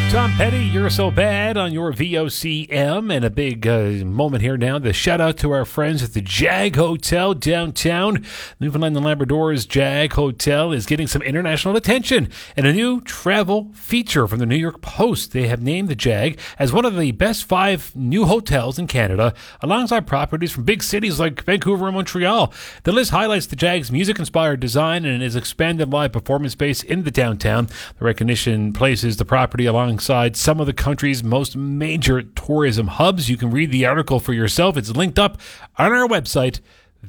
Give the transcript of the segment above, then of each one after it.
Tom Petty, You're So Bad on your VOCM, and a big moment here now. The shout out to our friends at the Jag Hotel downtown. Newfoundland and Labrador's Jag Hotel is getting some international attention and a new travel feature from the New York Post. They have named the Jag as one of the best 5 new hotels in Canada, alongside properties from big cities like Vancouver and Montreal. The list highlights the Jag's music-inspired design and its expanded live performance space in the downtown. The recognition places the property alongside some of the country's most major tourism hubs. You can read the article for yourself. It's linked up on our website,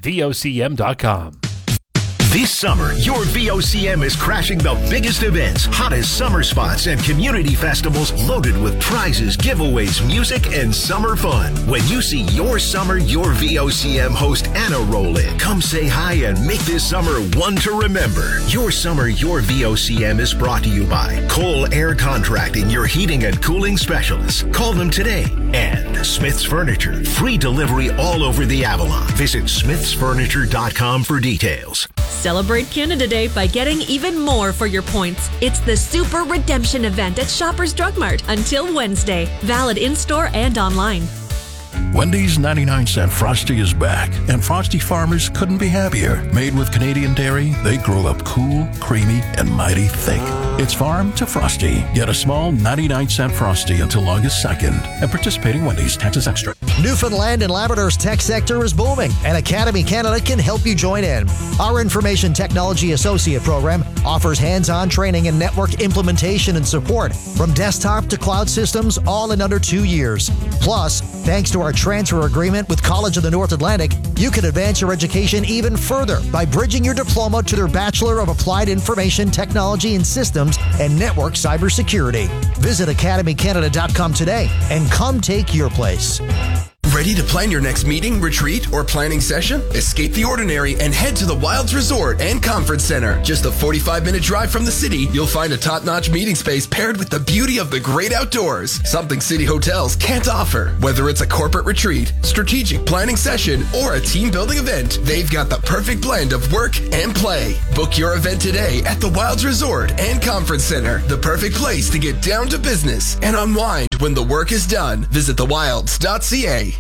vocm.com. This summer, your VOCM is crashing the biggest events, hottest summer spots, and community festivals loaded with prizes, giveaways, music, and summer fun. When you see your summer, your VOCM host Anna roll in. Come say hi and make this summer one to remember. Your summer, your VOCM is brought to you by Cole Air Contracting, your heating and cooling specialists. Call them today. And Smith's Furniture, free delivery all over the Avalon. Visit smithsfurniture.com for details. Celebrate Canada Day by getting even more for your points. It's the Super Redemption event at Shoppers Drug Mart until Wednesday. Valid in-store and online. Wendy's 99-cent Frosty is back, and Frosty farmers couldn't be happier. Made with Canadian dairy, they grow up cool, creamy, and mighty thick. It's farm to Frosty. Get a small 99-cent Frosty until August 2nd at participating Wendy's. Taxes extra. Newfoundland and Labrador's tech sector is booming, and Academy Canada can help you join in. Our Information Technology Associate program offers hands-on training and network implementation and support from desktop to cloud systems, all in under 2 years. Plus, thanks to our transfer agreement with College of the North Atlantic, you can advance your education even further by bridging your diploma to their Bachelor of Applied Information Technology and Systems and Network Cybersecurity. Visit academycanada.com today and come take your place. Ready to plan your next meeting, retreat, or planning session? Escape the ordinary and head to the Wilds Resort and Conference Center. Just a 45-minute drive from the city, you'll find a top-notch meeting space paired with the beauty of the great outdoors. Something city hotels can't offer. Whether it's a corporate retreat, strategic planning session, or a team-building event, they've got the perfect blend of work and play. Book your event today at the Wilds Resort and Conference Center. The perfect place to get down to business and unwind when the work is done. Visit thewilds.ca.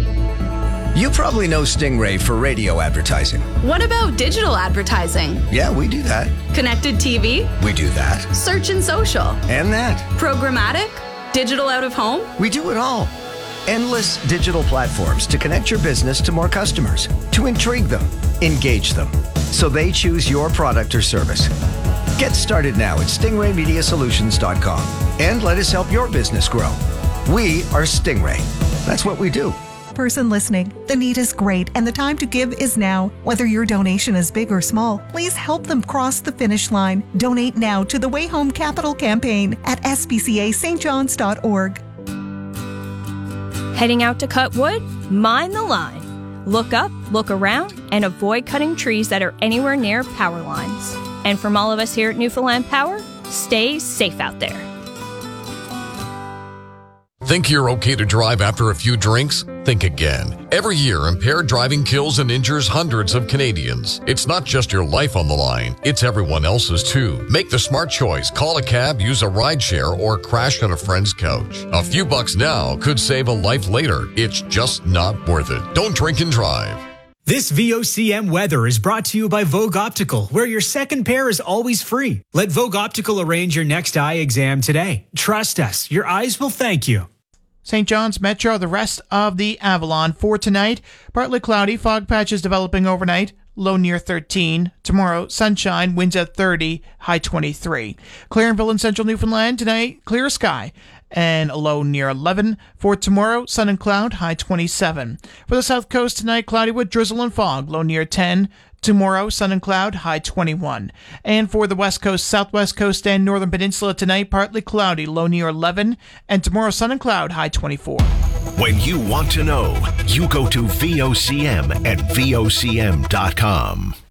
You probably know Stingray for radio advertising. What about digital advertising? Yeah, we do that. Connected TV? We do that. Search and social? And that. Programmatic? Digital out of home? We do it all. Endless digital platforms to connect your business to more customers, to intrigue them, engage them, so they choose your product or service. Get started now at stingraymediasolutions.com and let us help your business grow. We are Stingray. That's what we do. Person listening, the need is great and the time to give is now. Whether your donation is big or small, please help them cross the finish line. Donate now to the Way Home Capital campaign at spcastjohns.org. Heading out to cut wood? Mind the line. Look up, look around, and avoid cutting trees that are anywhere near power lines. And from all of us here at Newfoundland Power, stay safe out there. Think you're okay to drive after a few drinks? Think again. Every year, impaired driving kills and injures hundreds of Canadians. It's not just your life on the line, it's everyone else's too. Make the smart choice. Call a cab, use a rideshare, or crash on a friend's couch. A few bucks now could save a life later. It's just not worth it. Don't drink and drive. This VOCM weather is brought to you by Vogue Optical, where your second pair is always free. Let Vogue Optical arrange your next eye exam today. Trust us, your eyes will thank you. St. John's Metro, the rest of the Avalon. For tonight, partly cloudy, fog patches developing overnight, low near 13. Tomorrow, sunshine, winds at 30, high 23. Clarenville in central Newfoundland, tonight, clear sky and a low near 11. For tomorrow, sun and cloud, high 27. For the south coast tonight, cloudy with drizzle and fog, low near 10. Tomorrow, sun and cloud, high 21. And for the west coast, southwest coast, and northern peninsula tonight, partly cloudy, low near 11. And tomorrow, sun and cloud, high 24. When you want to know, you go to VOCM at vocm.com.